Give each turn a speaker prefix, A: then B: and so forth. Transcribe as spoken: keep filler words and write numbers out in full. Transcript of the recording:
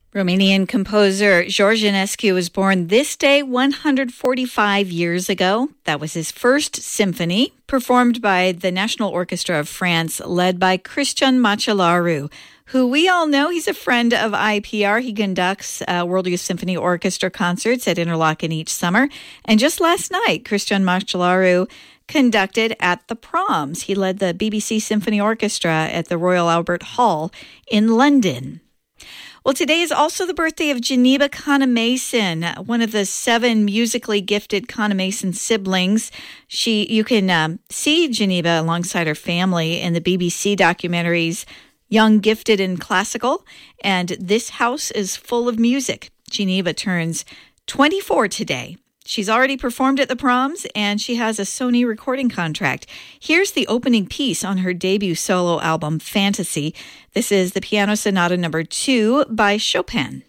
A: Romanian composer George Enescu was born this day one hundred forty-five years ago. That was his first symphony, performed by the National Orchestra of France, led by Cristian Macelaru, who we all know. He's a friend of I P R. He conducts uh, World Youth Symphony Orchestra concerts at Interlaken each summer. And just last night, Cristian Macelaru conducted at the Proms. He led the B B C Symphony Orchestra at the Royal Albert Hall in London. Well, today is also the birthday of Geneva Conner-Mason, one of the seven musically gifted Conner-Mason siblings. She, you can um, see Geneva alongside her family in the B B C documentaries Young, Gifted, and Classical, and This House is Full of Music. Geneva turns twenty-four today. She's already performed at the Proms, and she has a Sony recording contract. Here's the opening piece on her debut solo album, Fantasy. This is the Piano Sonata number two by Chopin.